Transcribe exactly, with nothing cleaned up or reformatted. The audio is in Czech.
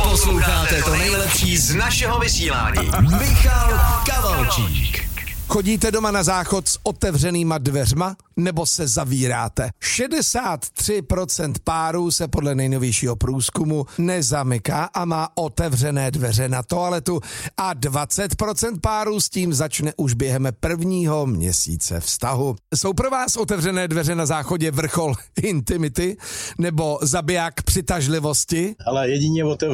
Posloucháte to nejlepší z našeho vysílání. Michal Kavalčík. Chodíte doma na záchod s otevřenýma dveřma nebo se zavíráte? šedesát tři procent párů se podle nejnovějšího průzkumu nezamyká a má otevřené dveře na toaletu a dvacet procent párů s tím začne už během prvního měsíce vztahu. Jsou pro vás otevřené dveře na záchodě vrchol intimity nebo zabiják přitažlivosti? Ale jedině otevřené